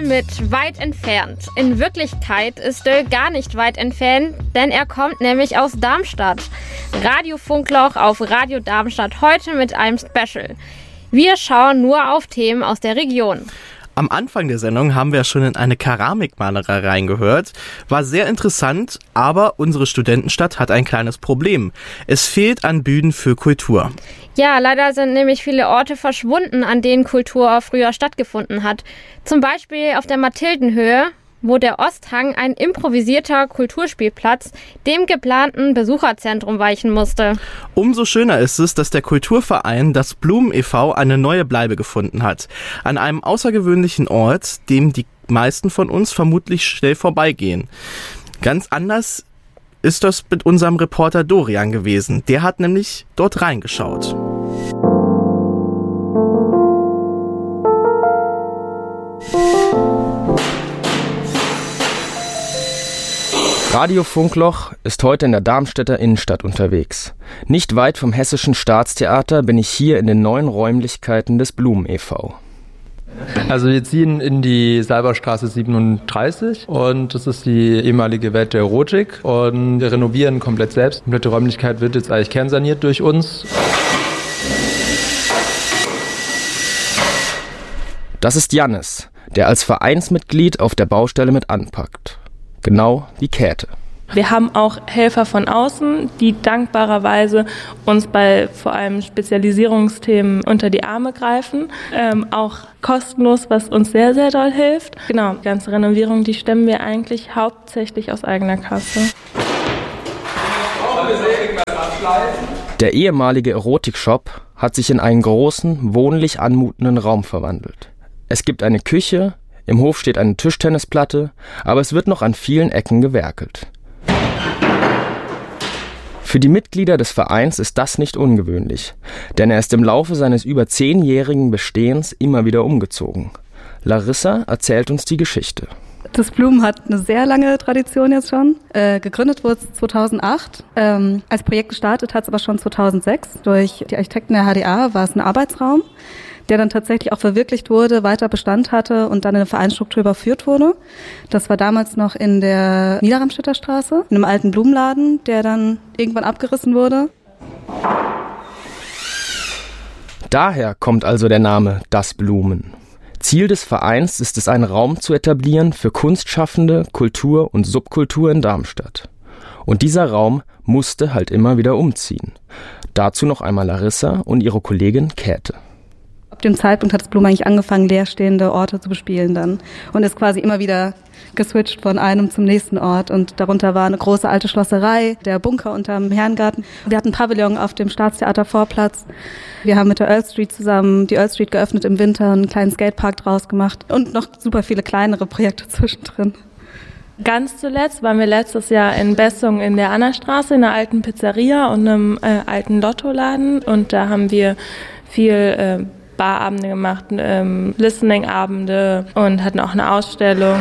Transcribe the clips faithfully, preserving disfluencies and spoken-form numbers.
Döll mit weit entfernt. In Wirklichkeit ist Döll gar nicht weit entfernt, denn er kommt nämlich aus Darmstadt. Radio Funkloch auf Radio Darmstadt heute mit einem Special. Wir schauen nur auf Themen aus der Region. Am Anfang der Sendung haben wir schon in eine Keramikmalerei reingehört. War sehr interessant, aber unsere Studentenstadt hat ein kleines Problem. Es fehlt an Bühnen für Kultur. Ja, leider sind nämlich viele Orte verschwunden, an denen Kultur früher stattgefunden hat. Zum Beispiel auf der Mathildenhöhe, wo der Osthang, ein improvisierter Kulturspielplatz, dem geplanten Besucherzentrum weichen musste. Umso schöner ist es, dass der Kulturverein Das Blumen e V eine neue Bleibe gefunden hat. An einem außergewöhnlichen Ort, dem die meisten von uns vermutlich schnell vorbeigehen. Ganz anders ist das mit unserem Reporter Dorian gewesen. Der hat nämlich dort reingeschaut. Radio Funkloch ist heute in der Darmstädter Innenstadt unterwegs. Nicht weit vom Hessischen Staatstheater bin ich hier in den neuen Räumlichkeiten des Blumen e V. Also wir ziehen in die Salberstraße siebenunddreißig und das ist die ehemalige Welt der Erotik und wir renovieren komplett selbst. Die komplette Räumlichkeit wird jetzt eigentlich kernsaniert durch uns. Das ist Jannis, der als Vereinsmitglied auf der Baustelle mit anpackt. Genau wie Käthe. Wir haben auch Helfer von außen, die dankbarerweise uns bei vor allem Spezialisierungsthemen unter die Arme greifen. Ähm, auch kostenlos, was uns sehr, sehr doll hilft. Genau, die ganze Renovierung, die stemmen wir eigentlich hauptsächlich aus eigener Kasse. Der ehemalige Erotikshop hat sich in einen großen, wohnlich anmutenden Raum verwandelt. Es gibt eine Küche, im Hof steht eine Tischtennisplatte, aber es wird noch an vielen Ecken gewerkelt. Für die Mitglieder des Vereins ist das nicht ungewöhnlich, denn er ist im Laufe seines über zehnjährigen Bestehens immer wieder umgezogen. Larissa erzählt uns die Geschichte. Das Blumen hat eine sehr lange Tradition jetzt schon. Äh, gegründet wurde es zweitausendacht. Ähm, als Projekt gestartet hat es aber schon zweitausendsechs. Durch die Architekten der H D A war es ein Arbeitsraum, der dann tatsächlich auch verwirklicht wurde, weiter Bestand hatte und dann in eine Vereinsstruktur überführt wurde. Das war damals noch in der Niederramstädter Straße, in einem alten Blumenladen, der dann irgendwann abgerissen wurde. Daher kommt also der Name Das Blumen. Ziel des Vereins ist es, einen Raum zu etablieren für Kunstschaffende, Kultur und Subkultur in Darmstadt. Und dieser Raum musste halt immer wieder umziehen. Dazu noch einmal Larissa und ihre Kollegin Käthe. Ab dem Zeitpunkt hat das Blumen eigentlich angefangen, leerstehende Orte zu bespielen dann und ist quasi immer wieder geswitcht von einem zum nächsten Ort und darunter war eine große alte Schlosserei, der Bunker unterm Herrengarten. Wir hatten ein Pavillon auf dem Staatstheater Vorplatz. Wir haben mit der Earl Street zusammen die Earl Street geöffnet im Winter, einen kleinen Skatepark draus gemacht und noch super viele kleinere Projekte zwischendrin. Ganz zuletzt waren wir letztes Jahr in Bessung in der Annastraße in einer alten Pizzeria und einem äh, alten Lottoladen und da haben wir viel äh, Barabende gemacht, ähm, Listening-Abende und hatten auch eine Ausstellung.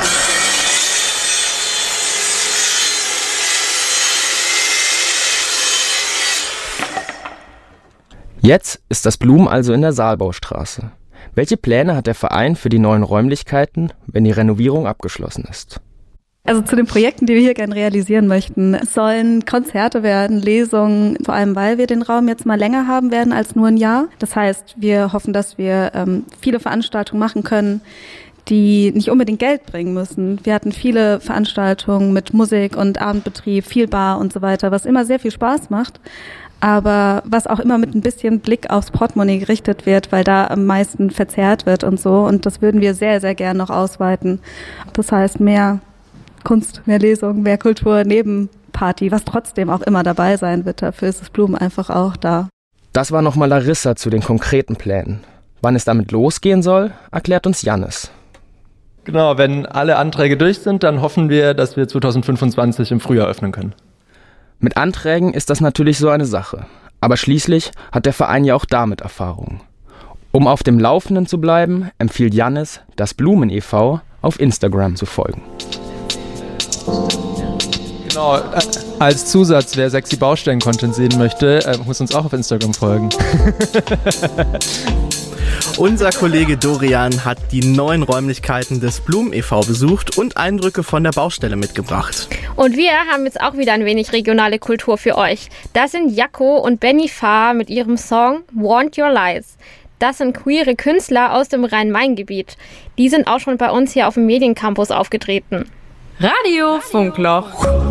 Jetzt ist das Blumen also in der Saalbaustraße. Welche Pläne hat der Verein für die neuen Räumlichkeiten, wenn die Renovierung abgeschlossen ist? Also zu den Projekten, die wir hier gerne realisieren möchten. Es sollen Konzerte werden, Lesungen, vor allem weil wir den Raum jetzt mal länger haben werden als nur ein Jahr. Das heißt, wir hoffen, dass wir ähm, viele Veranstaltungen machen können, die nicht unbedingt Geld bringen müssen. Wir hatten viele Veranstaltungen mit Musik und Abendbetrieb, viel Bar und so weiter, was immer sehr viel Spaß macht. Aber was auch immer mit ein bisschen Blick aufs Portemonnaie gerichtet wird, weil da am meisten verzehrt wird und so. Und das würden wir sehr, sehr gern noch ausweiten. Das heißt, mehr Kunst, mehr Lesung, mehr Kultur neben Party, was trotzdem auch immer dabei sein wird. Dafür ist das Blumen einfach auch da. Das war nochmal Larissa zu den konkreten Plänen. Wann es damit losgehen soll, erklärt uns Jannis. Genau, wenn alle Anträge durch sind, dann hoffen wir, dass wir zweitausendfünfundzwanzig im Frühjahr öffnen können. Mit Anträgen ist das natürlich so eine Sache. Aber schließlich hat der Verein ja auch damit Erfahrung. Um auf dem Laufenden zu bleiben, empfiehlt Jannis, das Blumen e V auf Instagram zu folgen. Genau, als Zusatz, wer sexy Baustellen-Content sehen möchte, muss uns auch auf Instagram folgen. Unser Kollege Dorian hat die neuen Räumlichkeiten des Blumen e V besucht und Eindrücke von der Baustelle mitgebracht. Und wir haben jetzt auch wieder ein wenig regionale Kultur für euch. Das sind Jaco und Benny Fahr mit ihrem Song Want Your Lies. Das sind queere Künstler aus dem Rhein-Main-Gebiet. Die sind auch schon bei uns hier auf dem Mediencampus aufgetreten. Radio Funkloch.